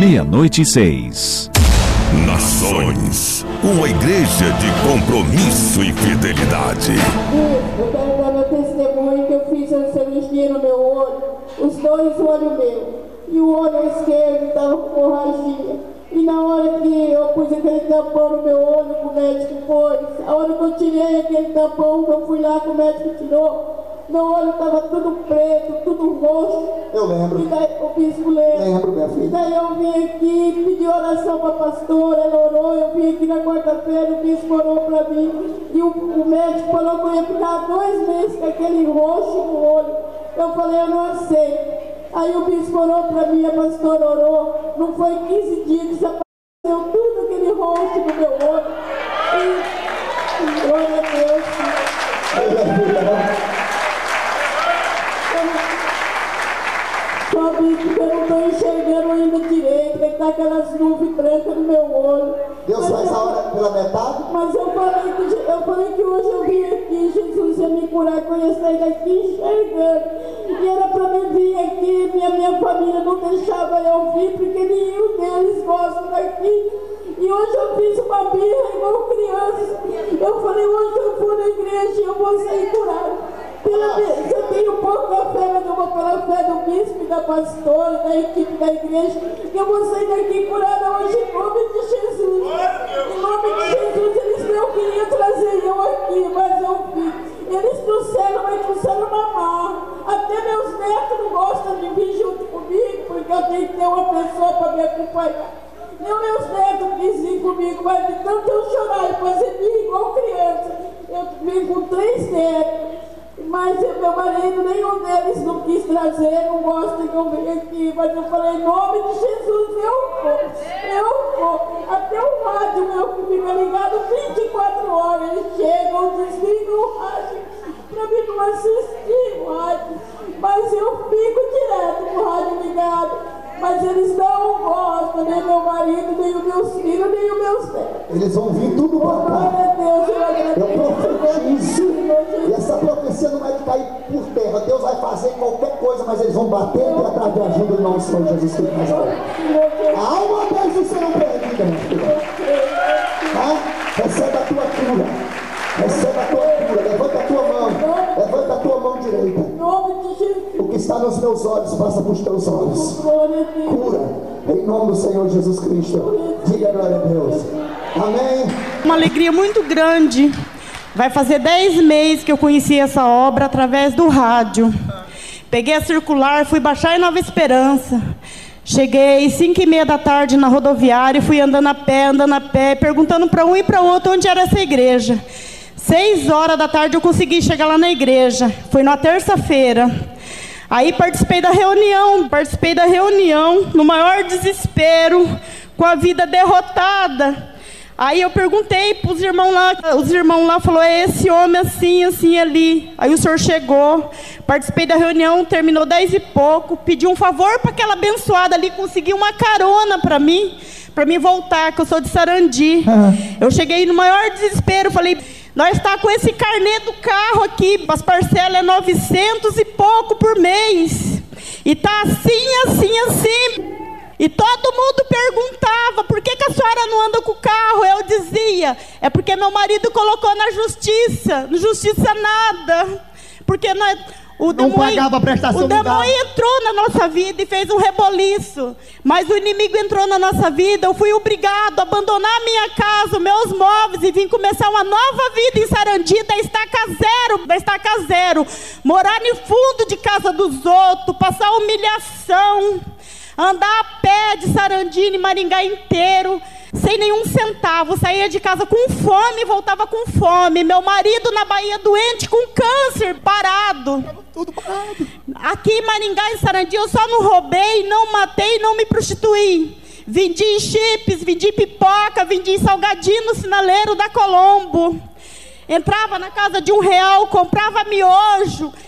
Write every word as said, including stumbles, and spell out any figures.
meia-noite e seis. Nações, uma igreja de compromisso e fidelidade. Eu quero dar meu testemunho que eu fiz uma cirurgia no meu olho, os dois olhos meus, e o olho esquerdo estava com hemorragia. E na hora que eu pus aquele tampão no meu olho, que o médico pôs, a hora que eu tirei aquele tampão, que eu fui lá, que o médico tirou, meu olho estava tudo preto, tudo roxo. Eu lembro. E daí o bispo lembra. Lembro, minha filha. E daí eu vim aqui, pedi oração para a pastora, ela orou, eu vim aqui na quarta-feira, o bispo orou para mim. E o, o médico falou que eu ia ficar dois meses com aquele roxo no olho. Eu falei, eu não aceito. Aí o bispo orou para mim, a pastora orou. Não foi quinze dias que desapareceu tudo aquele roxo no meu olho. E, e glória a Deus. Só bispo que eu não estou enxergando ainda direito, que está aquelas nuvens brancas no meu olho. Deus faz a obra pela metade? Mas eu falei, que, eu falei que hoje eu vim aqui, Jesus ia me curar, que eu ia sair daqui enxergando. E era para mim vir aqui, minha, minha família não deixava eu vir, porque nenhum deles gosta daqui. E hoje eu fiz uma birra igual criança. Eu falei, hoje eu vou na igreja e eu vou sair curado. Pela, eu tenho pouca fé, mas eu vou pela fé do bispo e da pastora, da equipe da igreja, que eu vou sair daqui curada hoje em nome de Jesus. Em nome de Jesus, eles não queriam trazer eu aqui, mas eu fiz. Eles trouxeram, mas trouxeram na marra. Até meus netos não gostam de vir junto comigo, porque eu tenho que ter uma pessoa para me acompanhar. Nem meus netos quis vir comigo, mas de tanto eu chorar e fazer birra igual criança. Eu vim com três netos. Mas meu marido, nenhum deles não quis trazer, não gosta que eu venha aqui. Mas eu falei, em nome de Jesus, eu vou, eu vou. Até o rádio meu que fica ligado vinte e quatro horas, eles chegam, desligam o rádio para mim não assistir o rádio. Mas eu fico direto com o rádio ligado. Mas eles não gostam, nem meu marido, nem os meus filhos, nem os meus netos. Eles vão vir tudo para cá. Glória a Deus, eu agradeço. Eu profetizo. E essa profecia não vai cair por terra. Deus vai fazer qualquer coisa, mas eles vão bater e atrás de ajuda em nome do Senhor Jesus Cristo. A alma deles não serão perdidas, meu filho. Tá? Recebe a tua cura. Recebe a tua cura. Levanta a tua mão. Levanta a tua mão direita. Em nome de Jesus. O que está nos meus olhos passa para os teus olhos. Cura. Em nome do Senhor Jesus Cristo. Diga glória a Deus. Amém. Uma alegria muito grande. Vai fazer dez meses que eu conheci essa obra através do rádio. Peguei a circular, fui baixar em Nova Esperança. Cheguei cinco e meia da tarde na rodoviária e fui andando a pé, andando a pé, perguntando para um e para outro onde era essa igreja. Seis horas da tarde eu consegui chegar lá na igreja. Foi na terça-feira. Aí participei da reunião, participei da reunião no maior desespero, com a vida derrotada. Aí eu perguntei para os irmãos lá, os irmãos lá falaram, é esse homem assim, assim, ali. Aí o senhor chegou, participei da reunião, terminou dez e pouco, pedi um favor para aquela abençoada ali conseguir uma carona para mim, para mim voltar, que eu sou de Sarandi. Uhum. Eu cheguei no maior desespero, falei, nós está com esse carnê do carro aqui, as parcelas é novecentos e pouco por mês. E tá assim, assim, assim. E todo mundo perguntava, por que, que a senhora não anda com o carro? Eu dizia, é porque meu marido colocou na justiça. Na justiça nada. Porque nós, o não demônio, pagava a prestação o demônio entrou na nossa vida e fez um reboliço. Mas o inimigo entrou na nossa vida. Eu fui obrigado a abandonar a minha casa, meus móveis e vim começar uma nova vida em Sarandi, da estaca zero, da estaca zero. Morar no fundo de casa dos outros, passar humilhação. Andar a pé de Sarandi e Maringá inteiro, sem nenhum centavo. Saía de casa com fome e voltava com fome. Meu marido na Bahia doente, com câncer, parado. Tudo parado. Aqui em Maringá e Sarandi eu só não roubei, não matei, não me prostituí. Vendi chips, vendi pipoca, vendi salgadinho no sinaleiro da Colombo. Entrava na casa de um real, comprava miojo.